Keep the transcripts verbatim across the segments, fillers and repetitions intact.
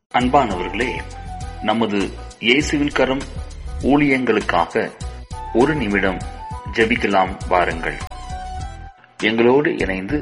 அன்பானவர்களே, நமது இயேசுவின் கரம் ஊழியங்களுக்காக ஒரு நிமிடம் ஜெபிக்கலாம் வாருங்கள். எங்களோடு இணைந்து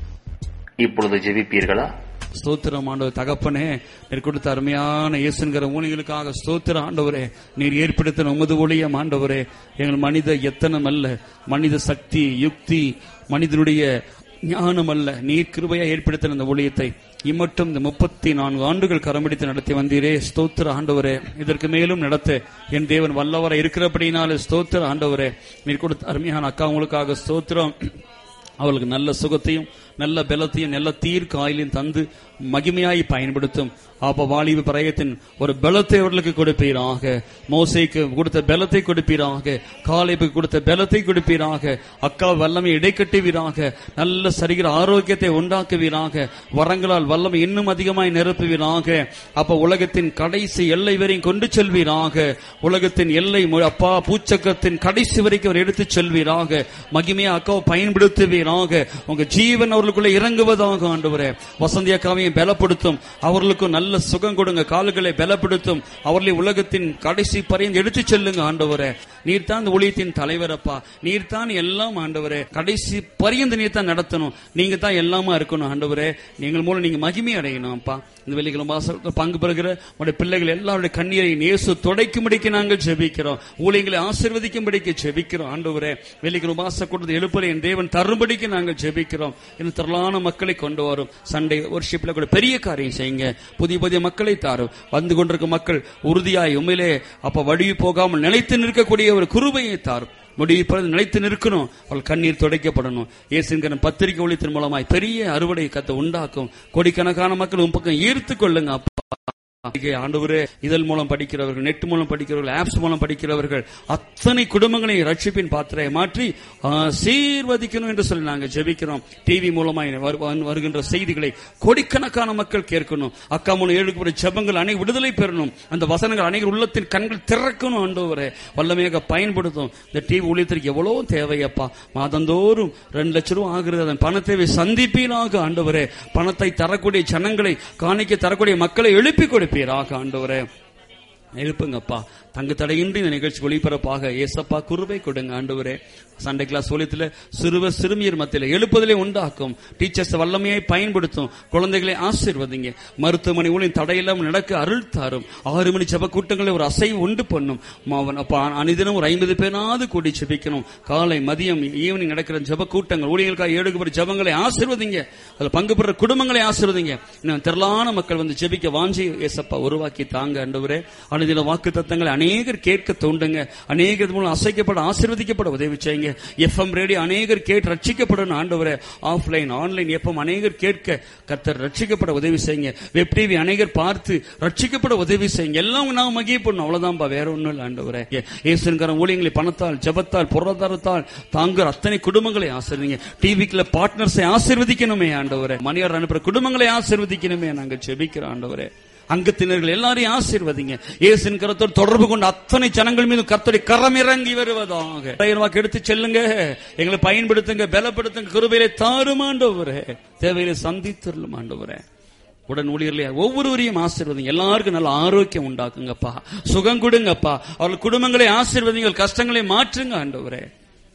இப்பொழுது ஜெபிப்பீர்களா? ஸ்தோத்திரம் ஆண்டவர். தகப்பனே, நீர் கொடுத்த அருமையான இயேசுங்கிற ஊழியர்களுக்காக ஸ்தோத்திரம் ஆண்டவரே. நீர் ஏற்படுத்தின உமது ஊழியம் ஆண்டவரே. எங்கள் மனித எத்தனம் அல்ல, மனித சக்தி யுக்தி மனிதனுடைய ஞானம் அல்ல, நீர் கிருபையா ஏற்படுத்தின இந்த ஊழியத்தை இம்மட்டும் இந்த முப்பத்தி நான்கு ஆண்டுகள் கரம்பிடித்து நடத்தி வந்தீரே. ஸ்தோத்திர ஆண்டவரே. இதற்கு மேலும் நடத்த என் தேவன் வல்லவரை இருக்கிறபடினாலே ஸ்தோத்திர ஆண்டவரே. நீர் கொடுத்த அருமையான அக்கா உங்களுக்காக ஸ்தோத்திரம். அவளுக்கு நல்ல சுகத்தையும் நல்ல பலத்தையும் நல்ல தீர்க்காயிலையும் தந்து மகிமையாய் பயன்படுத்தும். அப்ப வாலிப பிரயத்தின் ஒரு பலத்தை அவர்களுக்கு கொடுப்பீராக. மோசைக்கு கொடுத்த பலத்தை கொடுப்பீராக. காலேபுக்கு கொடுத்த பலத்தை கொடுப்பீராக. அக்கா வல்லமை இடைக்கட்டுவீராக. நல்ல சரீர ஆரோக்கியத்தை உண்டாக்குவீராக. வரங்களால் வல்லமை இன்னும் அதிகமாய் நிரப்புவீராக. அப்ப உலகத்தின் கடைசி எல்லை வரையும் கொண்டு செல்வீராக. உலகத்தின் எல்லை அப்பா பூச்சக்கத்தின் கடைசி வரைக்கும் அவர் எடுத்துச் செல்வீராக. மகிமையா அக்காவை பயன்படுத்துவீராக. உங்க ஜீவன் அவர்களுக்குள்ள இறங்குவதாக ஆண்டவரே. வசந்தி அக்காவையும் பலப்படுத்தும். அவர்களுக்கும் நல்ல சுகம் கொடுங்க. கால்களை பலப்படுத்தும். அவர்களை உலகத்தின் கடைசி பரியந்து எடுத்துச் செல்லுங்க ஆண்டவரே. நீர் தான் இந்த ஊழியத்தின் தலைவரப்பா. நீர் தான் எல்லாம் ஆண்டவரே. கடைசி பரியந்து நீர் தான் நடத்தணும். நீங்க தான் எல்லாமா இருக்கணும் ஆண்டவரே. எங்கள் மூலம் நீங்க மகிமை அடையணும் அப்பா. இந்த வெள்ளிக்கிழமை பங்கு பெறுகிற உடைய பிள்ளைகள் எல்லாருடைய கண்ணீரை இயேசு துடைக்கும்படிக்கு நாங்கள் ஜெபிக்கிறோம். ஊழியங்களை ஆசீர்வதிக்கும்படிக்கு ஜெபிக்கிறோம் ஆண்டவரே. வெள்ளிக்கிழமை மாச கூட்டத்தை எழுப்பலை என் தேவன் தரும்படிக்கு நாங்கள் ஜெபிக்கிறோம். இன்னும் திரளான மக்களை கொண்டு வரும். சண்டே வொர்ஷிப்ல கூட பெரிய காரியம் செய்யுங்க. புதிய புதிய மக்களை தாரும். வந்து கொண்டிருக்கும் மக்கள் உறுதியாய் உண்மையிலே அப்ப வடிவு போகாமல் நிலைத்து நிற்கக்கூடிய ஒரு கிருபையை தாரும். முடிவு நிலைத்து நிற்கணும். அவள் கண்ணீர் துடைக்கப்படணும். இயேசுங்கிற பத்திரிகை ஒளித்தின் மூலமாய் பெரிய அறுவடை கத்தை உண்டாக்கும். கோடிக்கணக்கான மக்கள் உன் பக்கம் ஈர்த்து கொள்ளுங்க அப்பா. ஆண்டவரே, இதழ் மூலம் படிக்கிறவர்கள், நெட் மூலம் படிக்கிறவர்கள், ஆப்ஸ் மூலம் படிக்கிறவர்கள் அத்தனை குடும்பங்களை ரட்சிப்பின் பாத்திரையை மாற்றி ஆசீர்வதிக்கணும் என்று சொல்லி நாங்கள் ஜெபிக்கிறோம். டிவி மூலமாய் வருகின்ற செய்திகளை கோடிக்கணக்கான மக்கள் கேட்கணும். அக்கா மூலம் ஏழுக்கு ஜெபங்கள் அனை விடுதலை பெறணும். அந்த வசனங்கள் அனைவர் உள்ளத்தின் கண்கள் திறக்கணும். ஆண்டவரே, வல்லமையாக பயன்படுத்தும். இந்த டிவி ஊழியத்திற்கு எவ்வளவு தேவையப்பா. மாதந்தோறும் ரெண்டு லட்சம் ரூபாய் ஆகிறது. அதன் பண தேவை சந்திப்பீனாக ஆண்டவரே. பணத்தை தரக்கூடிய ஜனங்களை, காணிக்க தரக்கூடிய மக்களை எழுப்பி கொடு ஆண்டவரே. எழுப்புங்கப்பா. தங்கு தடையின்றி இந்த நிகழ்ச்சி ஒளிபரப்பாக ஏசப்பா குருவை கொடுங்க ஆண்டவரே. சண்டே கிளாஸ் ஒலியத்தில் சிறுவர் சிறுமியர் மத்தியில் எழுப்புதலை உண்டாக்கும். டீச்சர்ஸ் வல்லமையை பயன்படுத்தும். குழந்தைகளை ஆசீர்வதிங்க. மருத்துவமனை ஊழியம் தடையில்லாமல் நடக்க அருள் தாரும். ஆறு மணி ஜெப கூட்டங்களை ஒரு அசைவு உண்டு பண்ணும். அனிதினம் ஒரு ஐம்பது பேராவது கூடி ஜெபிக்கணும். காலை மதியம் ஈவினிங் நடக்கிற ஜெப கூட்டங்கள் ஊழியர்களுக்காக ஏழுக்கு ஜெபங்களை ஆசீர்வதிங்க. அதில் பங்கு பெற குடும்பங்களை ஆசீர்வதிங்க. இன்னும் திரளான மக்கள் வந்து ஜெபிக்க வாஞ்சி ஏசப்பா உருவாக்கி தாங்க ஆண்டவரே. அனுதின வாக்கு தத்தங்களை அநேகர் கேட்க தோண்டுங்க. அநேகர் மூலம் அசைக்கப்பட ஆசீர்வதிக்கப்பட உதவி செய்யுங்க. எஃப்எம் ரேடியோ அநேகர் கேட்டு ரட்சிக்கப்படணும் ஆண்டவரே. ஆஃப்லைன் ஆன்லைன் எஃப்எம் அநேகர் கேட்க கர்த்தர் ரட்சிக்கப்பட உதவி செய்யுங்க. வெப் டிவி அநேகர் பார்த்து ரட்சிக்கப்பட உதவி செய்யுங்க. எல்லாம் நாம் மகிழ்ப்படணும். அவ்வளவுதான்பா, வேற ஒன்றும் இல்லை ஆண்டவரே. இயேசுவின் ஊழியங்களை பணத்தால், ஜெபத்தால், பொருளாதாரத்தால் தாங்குற அத்தனை குடும்பங்களை ஆசீர்வதிங்க. டிவிக்குள்ள பார்ட்னர்ஸை ஆசீர்வதிக்கணுமே ஆண்டவரே. மணியார் அனுப்புற குடும்பங்களை ஆசீர்வதிக்கணுமே நாங்கள் ஜெபிக்கிறோம் ஆண்டவரே. அங்கத்தினர்கள் எல்லாரையும் ஆசீர்வதிங்க. இயேசுவின் கரத்தோடு தொடர்பு கொண்ட அத்தனை ஜனங்கள் மீது கர்த்தருடைய கரம் இறங்கி வருவதாக. எடுத்து செல்லுங்க. எங்களை பயன்படுத்துங்க, பலப்படுத்துங்க. கிருபையிலே தாரும் ஆண்டவரே. தேவையிலே சந்தித்தருளும் ஆண்டவரே. உடன் ஊழியர்களே ஒவ்வொருவரையும் ஆசீர்வதிங்க. எல்லாருக்கும் நல்ல ஆரோக்கியம் உண்டாக்குங்கப்பா. சுகம் கொடுங்கப்பா. அவர்கள் குடும்பங்களை ஆசீர்வதிங்க. கஷ்டங்களை மாற்றுங்க ஆண்டவரே.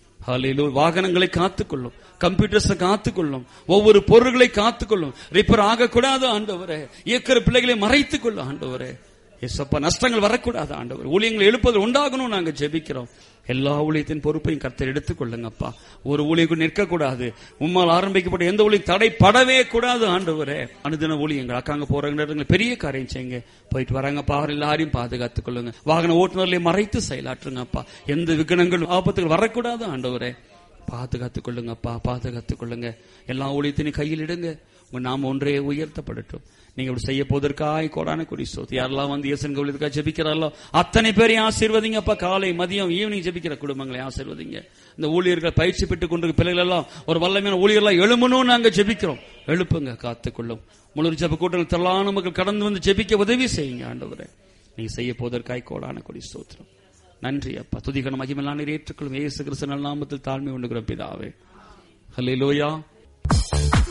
வாகனங்களை காத்துக்கொள்ளும். கம்ப்யூட்டர்ஸை காத்துக்கொள்ளும். ஒவ்வொரு பொருள்களை காத்துக்கொள்ளும். ரிப்பேர் ஆகக்கூடாது ஆண்டவரே. இயக்கிற பிள்ளைகளை மறைத்துக் கொள்ளும் ஆண்டவரே. ஏசப்பா, நஷ்டங்கள் வரக்கூடாது ஆண்டவர். ஊழியங்களை எழுப்பது உண்டாகணும் நாங்க ஜெபிக்கிறோம். எல்லா ஊழியத்தின் பொறுப்பையும் கர்த்தர் எடுத்துக் கொள்ளுங்கப்பா. ஒரு ஊழியர்கள் நிற்கக்கூடாது. உம்மால் ஆரம்பிக்கப்பட்ட எந்த ஊழியம் தடைப்படவே கூடாது ஆண்டவரே. அனுதின ஊழியங்கள் அக்காங்க போறாங்க, பெரிய காரியம் செய்யுங்க. போயிட்டு வராங்கப்பா, எல்லாரையும் பாதுகாத்துக் கொள்ளுங்க. வாகன ஓட்டுநர்களையும் மறைத்து செயலாற்றுங்கப்பா. எந்த விகனங்கள் ஆபத்துகள் வரக்கூடாது ஆண்டவரே. பாதுகாத்துக் கொள்ளுங்கப்பா, பாதுகாத்துக் கொள்ளுங்க. எல்லா ஊழியத்தினையும் கையில் இடுங்க. உங்க நாம ஒன்றே உயர்த்தப்படட்டும். நீங்க இப்படி செய்ய போவதற்காய் கோடான கொடி ஸ்தோத்திரம். யாரெல்லாம் வந்து இயேசுவின் ஊழியத்துக்காக ஜெபிக்கிறாரோ அத்தனை பேரையும் ஆசீர்வதிங்கப்பா. காலை மதியம் ஈவினிங் ஜெபிக்கிற குடும்பங்களை ஆசீர்வதிங்க. இந்த ஊழியர்கள் பயிற்சி பெற்றுக் கொண்டிருக்க பிள்ளைகள் எல்லாம் ஒரு வல்லமையான ஊழியர்களாக எழுமணும் நாங்க ஜெபிக்கிறோம். எழுப்புங்க, காத்துக்கொள்ளும். முழு ஜெப கூட்டங்கள் திரளான மக்கள் கடந்து வந்து ஜெபிக்க உதவி செய்யுங்க ஆண்டவரே. நீங்க செய்ய போவதற்காய் கோடான கொடி ஸ்தோத்திரம். நன்றி அப்பா. துதிகன மகிமையான நீர் ஏற்றுக்கொள்ளும். இயேசு கிறிஸ்து நாமத்தில் தாழ்மை உண்டுகிறோம் பிதாவே. ஹல்லேலூயா.